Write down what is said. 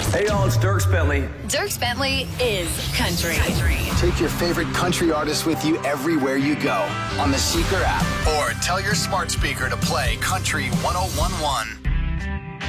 Hey, y'all, it's Dierks Bentley. Dierks Bentley is country. Take your favorite country artists with you everywhere you go on the Seeker app. Or tell your smart speaker to play Country 1011.